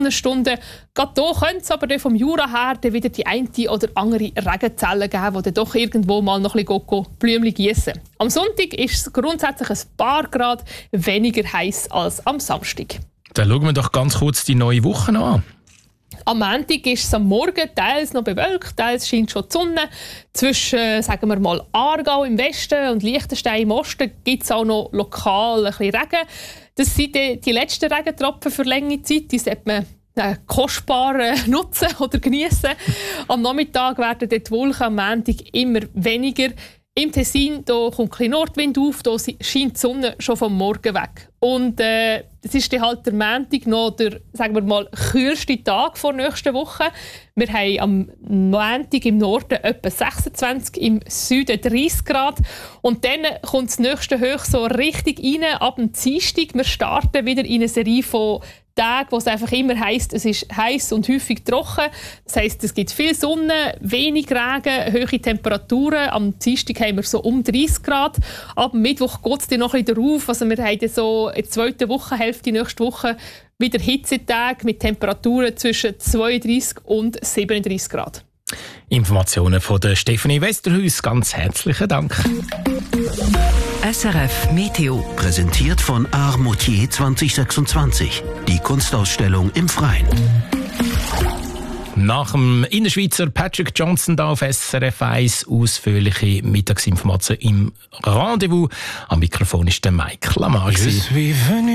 Stunden. Gerade hier könnte es aber vom Jura her dann wieder die eine oder andere Regenzelle geben, die dann doch irgendwo mal noch ein bisschen Blümchen gießen. Am Sonntag ist es grundsätzlich ein paar Grad weniger heiß als am Samstag. Dann schauen wir doch ganz kurz die neue Woche an. Am Montag ist es am Morgen teils noch bewölkt, teils scheint schon die Sonne. Zwischen, sagen wir mal, Aargau im Westen und Liechtenstein im Osten gibt es auch noch lokal ein bisschen Regen. Das sind die letzten Regentropfen für längere Zeit. Die sollte man kostbar nutzen oder genießen. Am Nachmittag werden die Wolken am Montag immer weniger. Im Tessin da kommt ein bisschen Nordwind auf, da scheint die Sonne schon vom Morgen weg. Und es ist dann halt der Montag noch der, sagen wir mal, kühlste Tag vor nächster Woche. Wir haben am Montag im Norden etwa 26, im Süden 30 Grad. Und dann kommt das nächste Hoch so richtig rein, ab dem Dienstag. Wir starten wieder in eine Serie von Tagen, wo es einfach immer heisst, es ist heiß und häufig trocken. Das heisst, es gibt viel Sonne, wenig Regen, hohe Temperaturen. Am Dienstag haben wir so um 30 Grad. Ab Mittwoch geht es dann noch ein bisschen rauf. Also wir haben dann so in der zweiten Wochenhälfte nächste Woche wieder Hitzetage mit Temperaturen zwischen 32 und 37 Grad. Informationen von der Stefanie Westerhuis. Ganz herzlichen Dank. SRF Meteo. Präsentiert von Art Moutier 2026. Die Kunstausstellung im Freien. Nach dem Innerschweizer Patrick Johnson da auf SRF 1 ausführliche Mittagsinformationen im Rendezvous. Am Mikrofon ist der Mike Lamar.